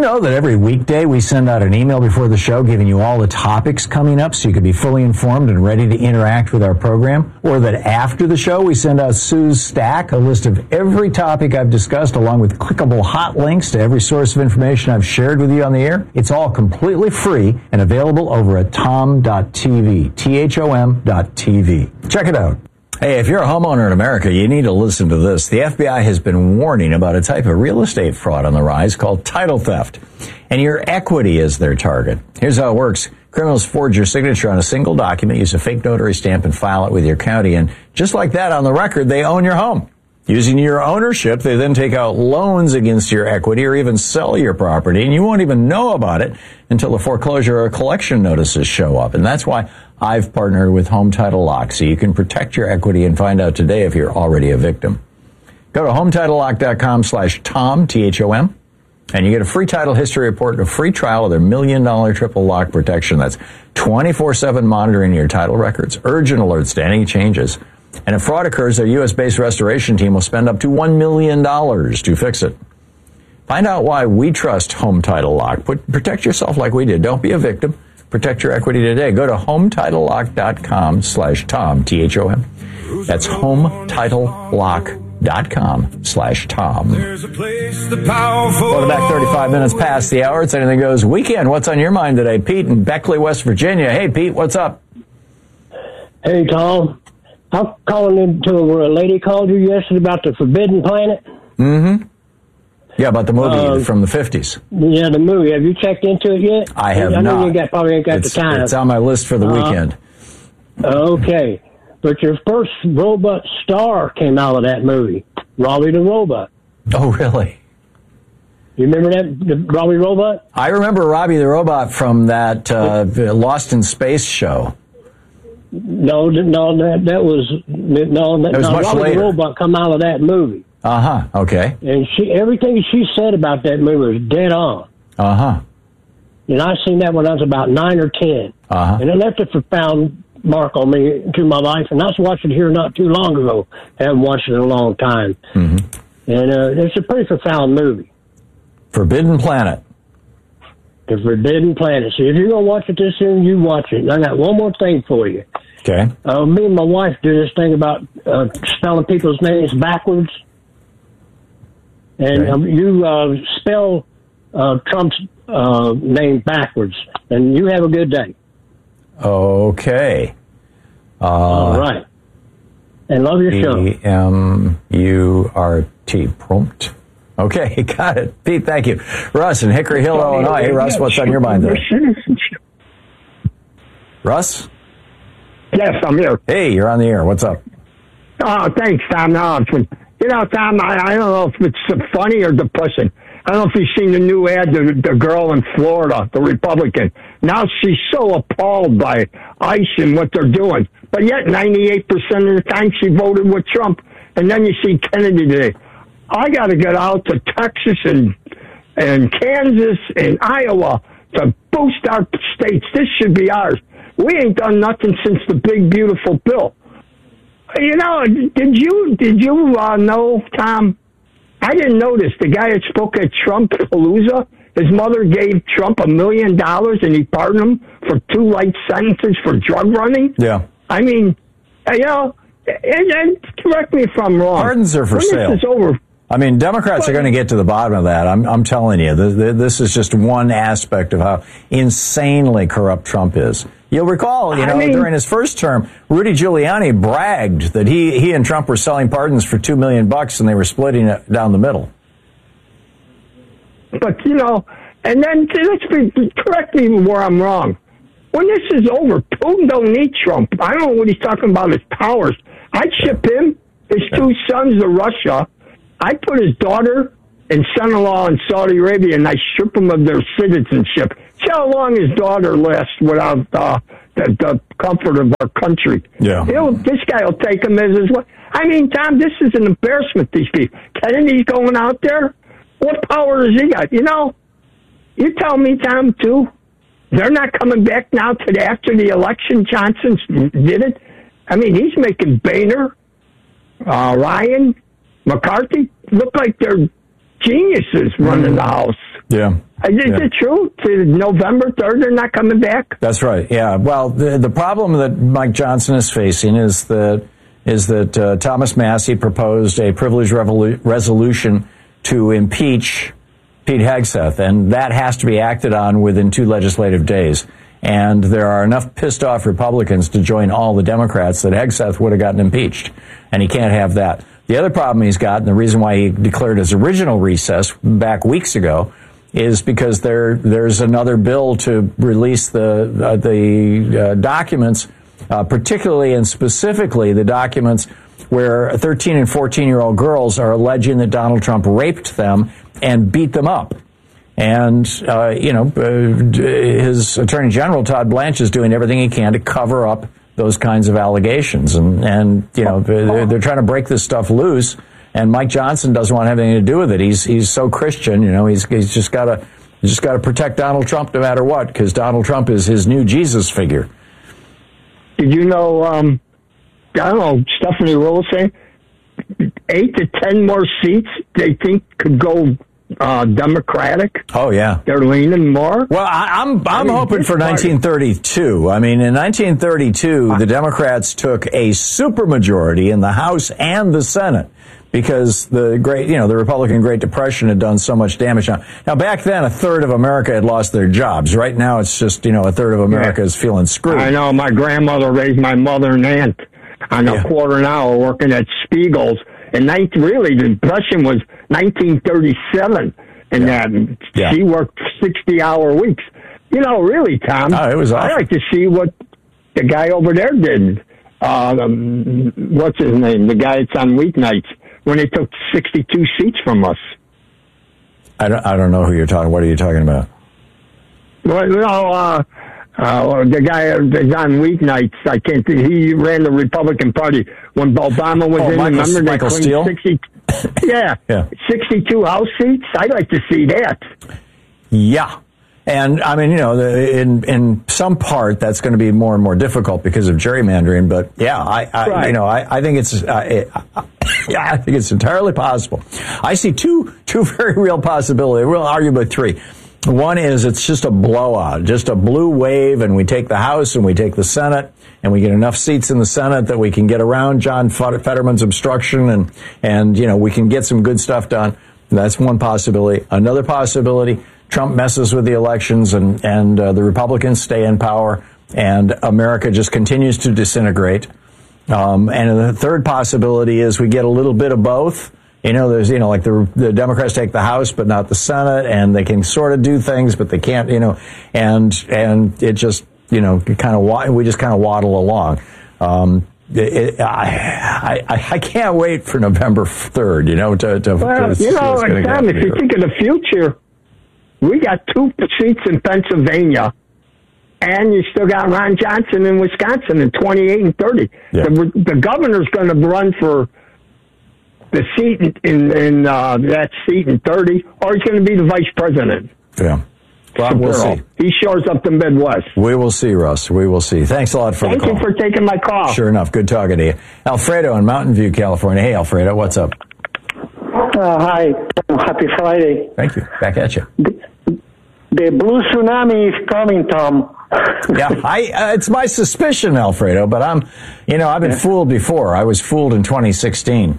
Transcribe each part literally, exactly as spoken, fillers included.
know that every weekday we send out an email before the show giving you all the topics coming up so you can be fully informed and ready to interact with our program? Or that after the show we send out Sue's Stack, a list of every topic I've discussed along with clickable hot links to every source of information I've shared with you on the air? It's all completely free and available over at tom dot t v, T H O M dot T V. Check it out. Hey, if you're a homeowner in America, you need to listen to this. The F B I has been warning about a type of real estate fraud on the rise called title theft. And your equity is their target. Here's how it works. Criminals forge your signature on a single document, use a fake notary stamp, and file it with your county. And just like that, on the record, they own your home. Using your ownership, they then take out loans against your equity or even sell your property, and you won't even know about it until the foreclosure or collection notices show up. And that's why I've partnered with Home Title Lock, so you can protect your equity and find out today if you're already a victim. Go to home title lock dot com slash Tom, T H O M, and you get a free title history report and a free trial of their million dollar triple lock protection. That's twenty-four seven monitoring your title records, urgent alerts to any changes. And if fraud occurs, their U S based restoration team will spend up to one million dollars to fix it. Find out why we trust Home Title Lock. Put, protect yourself like we did. Don't be a victim. Protect your equity today. Go to home title lock dot com slash Tom, T H O M. That's home title lock dot com slash Tom. Welcome back, thirty-five minutes past the hour. It's Anything Goes Weekend. What's on your mind today? Pete in Beckley, West Virginia. Hey, Pete, what's up? Hey, Tom. I'm calling into where a lady called you yesterday about the Forbidden Planet. Mm-hmm. Yeah, about the movie um, from the fifties. Yeah, the movie. Have you checked into it yet? I have I know not. you got, probably ain't got it's, the time. It's on my list for the uh, weekend. Okay. But your first robot star came out of that movie, Robbie the Robot. Oh, really? You remember that, the Robbie Robot? I remember Robbie the Robot from that uh, Lost in Space show. No, no, that that was no, that, that was no much Robbie later. the Robot come out of that movie. Uh huh. Okay. And she, everything she said about that movie was dead on. Uh huh. And I seen that when I was about nine or ten. Uh huh. And it left a profound mark on me through my life. And I was watching it here not too long ago. I haven't watched it in a long time. Mm-hmm. And uh, it's a pretty profound movie. Forbidden Planet. The Forbidden Planet. See, if you're gonna watch it this soon, you watch it. And I got one more thing for you. Okay. Uh, me and my wife do this thing about uh, spelling people's names backwards. And okay. um, you uh, spell uh, Trump's uh, name backwards, and you have a good day. Okay. Uh, All right. And love your show. P M U R T, prompt. Okay, got it. Pete, thank you. Russ in Hickory Hill, Illinois. Hey, Russ, what's on your mind today? Russ? Yes, I'm here. Hey, you're on the air. What's up? Oh, thanks, Tom. No, it's, you know, Tom, I, I don't know if it's funny or depressing. I don't know if you've seen the new ad, the, the girl in Florida, the Republican. Now she's so appalled by ICE and what they're doing. But yet ninety-eight percent of the time she voted with Trump. And then you see Kennedy today. I got to get out to Texas and and Kansas and Iowa to boost our states. This should be ours. We ain't done nothing since the big, beautiful bill. You know, did you did you uh, know, Tom? I didn't notice the guy that spoke at Trump Palooza. His mother gave Trump a million dollars and he pardoned him for two light sentences for drug running. Yeah. I mean, you know, and, and correct me if I'm wrong. Pardons are for when sale. This is over. I mean, Democrats are going to get to the bottom of that. I'm, I'm telling you, this, this is just one aspect of how insanely corrupt Trump is. You'll recall, you know, I mean, during his first term, Rudy Giuliani bragged that he, he and Trump were selling pardons for two million bucks and they were splitting it down the middle. But, you know, and then let's be, correct me where I'm wrong. When this is over, Putin don't need Trump. I don't know what he's talking about, his powers. I'd ship him, his two sons to Russia. I'd put his daughter and son-in-law in Saudi Arabia, and I strip them of their citizenship. See how long his daughter lasts without uh, the, the comfort of our country. Yeah. He'll, this guy will take him as his wife. I mean, Tom, this is an embarrassment, these people. Kennedy's going out there. What power has he got? You know, you tell me, Tom, too, they're not coming back now to the, after the election. Johnson did it. I mean, he's making Boehner, uh, Ryan, McCarthy look like they're geniuses running the House. Yeah. Is yeah. it true? To November third, they're not coming back? That's right. Yeah. Well, the the problem that Mike Johnson is facing is that is that uh, Thomas Massie proposed a privilege revolu- resolution to impeach Pete Hegseth, and that has to be acted on within two legislative days. And there are enough pissed off Republicans to join all the Democrats that Hegseth would have gotten impeached, and he can't have that. The other problem he's got, and the reason why he declared his original recess back weeks ago, is because there there's another bill to release the uh, the uh, documents, uh, particularly and specifically the documents where thirteen and fourteen year old girls are alleging that Donald Trump raped them and beat them up. And, uh, you know, uh, his Attorney General, Todd Blanche, is doing everything he can to cover up those kinds of allegations. And, and you know, they're, they're trying to break this stuff loose. And Mike Johnson doesn't want to have anything to do with it. He's he's so Christian, you know, he's he's just got to just got to protect Donald Trump no matter what, because Donald Trump is his new Jesus figure. Did you know, um, I don't know, Stephanie Rose saying eight to ten more seats they think could go Uh, Democratic. Oh yeah, they're leaning more. Well, I, I'm I'm I mean, hoping for nineteen thirty-two. I mean, in nineteen thirty-two, the Democrats took a supermajority in the House and the Senate because the great, you know, the Republican Great Depression had done so much damage. Now, now back then, a third of America had lost their jobs. Right now, it's just, you know, a third of America yeah. is feeling screwed. I know. My grandmother raised my mother and aunt on a yeah. quarter an hour working at Spiegel's. And nineteen, really, the Depression was nineteen thirty-seven, and yeah. that yeah. she worked sixty-hour weeks. You know, really, Tom, oh, it was awesome. I'd like to see what the guy over there did. Uh, um, what's his name? The guy that's on weeknights when they took sixty-two seats from us. I don't, I don't know who you're talking. What are you talking about? Well, you know, uh, uh, the guy that's on weeknights. I can't think. He ran the Republican Party when Obama was oh, in. Michael, Remember Michael they Steele? sixty yeah, yeah, sixty-two House seats. I'd like to see that. Yeah. And, I mean, you know, the, in in some part, that's going to be more and more difficult because of gerrymandering. But, yeah, I, I right. you know, I, I think it's uh, it, uh, yeah, I think it's entirely possible. I see two two very real possibilities. We'll argue about three. One is it's just a blowout, just a blue wave, and we take the House and we take the Senate, and we get enough seats in the Senate that we can get around John Fetterman's obstruction, and, and you know, we can get some good stuff done. That's one possibility. Another possibility, Trump messes with the elections, and, and uh, the Republicans stay in power, and America just continues to disintegrate. Um, and the third possibility is we get a little bit of both. You know, there's, you know, like the the Democrats take the House, but not the Senate, and they can sort of do things, but they can't, you know, and and it just, you know, kind of we just kind of waddle along. Um, it, I, I I can't wait for November third. You know, to, to well, to, you know, Tom, if you think of the future, we got two seats in Pennsylvania, and you still got Ron Johnson in Wisconsin in twenty-eight and thirty. Yeah. The, the governor's going to run for the seat in, in, in uh, that seat in thirty, or he's going to be the vice president. Yeah. Well, we'll see. He shores up the Midwest. We will see, Russ. We will see. Thanks a lot for Thank the call. Thank you for taking my call. Sure enough. Good talking to you. Alfredo in Mountain View, California. Hey, Alfredo. What's up? Uh, hi. Happy Friday. Thank you. Back at you. The, the blue tsunami is coming, Tom. yeah, I, uh, it's my suspicion, Alfredo, but I'm, you know, I've been yeah. fooled before. I was fooled in twenty sixteen.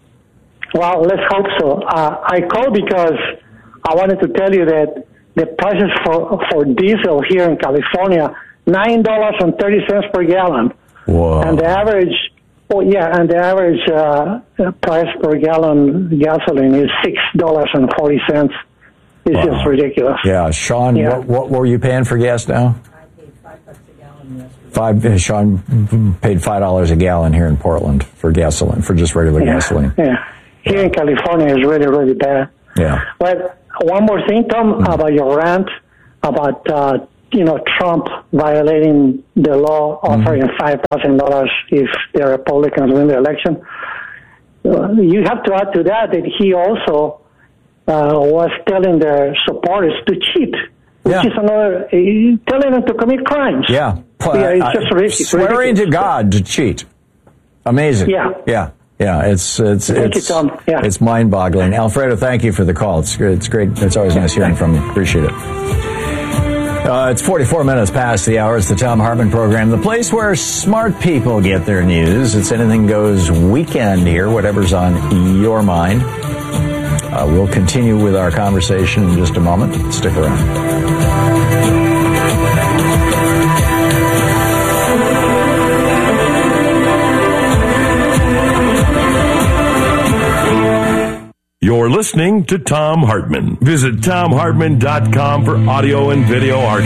Well, let's hope so. Uh, I called because I wanted to tell you that the prices for for diesel here in California, nine dollars and thirty cents per gallon. Whoa. And the average, oh yeah, and the average uh, price per gallon gasoline is six dollars and forty cents. It's wow. just ridiculous. Yeah, Sean, yeah. What, what were you paying for gas now? I paid five bucks a gallon yesterday. Five. Sean paid five dollars a gallon here in Portland for gasoline, for just regular yeah. gasoline. Yeah. Here in California is really, really bad. Yeah. But one more thing, Tom, mm-hmm. about your rant about, uh, you know, Trump violating the law, offering mm-hmm. five thousand dollars if the Republicans win the election. Uh, you have to add to that that he also uh, was telling their supporters to cheat, which yeah. is another, uh, telling them to commit crimes. Yeah. yeah it's just uh, ridiculous. Swearing to God to cheat. Amazing. Yeah. Yeah. Yeah, it's it's Thank it's you, Tom. Yeah. it's mind-boggling. Alfredo, thank you for the call. It's great. It's great. It's always nice hearing from you. Appreciate it. Uh, it's forty-four minutes past the hour. It's the Thom Hartmann Program, the place where smart people get their news. It's Anything Goes weekend here, whatever's on your mind. Uh, we'll continue with our conversation in just a moment. Stick around. You're listening to Thom Hartmann. Visit Thom Hartmann dot com for audio and video archives.